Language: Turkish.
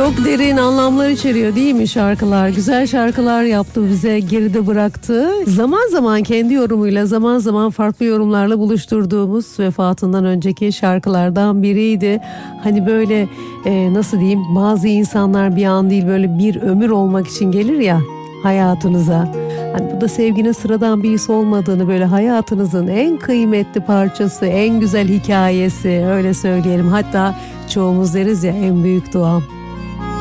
Çok derin anlamlar içeriyor değil mi şarkılar? Güzel şarkılar yaptı, bize geride bıraktı. Zaman zaman kendi yorumuyla, zaman zaman farklı yorumlarla buluşturduğumuz vefatından önceki şarkılardan biriydi. Hani böyle nasıl diyeyim, bazı insanlar bir an değil böyle bir ömür olmak için gelir ya hayatınıza. Hani bu da sevginin sıradan bir his olmadığını, böyle hayatınızın en kıymetli parçası, en güzel hikayesi, öyle söyleyelim. Hatta çoğumuz deriz ya, en büyük duam.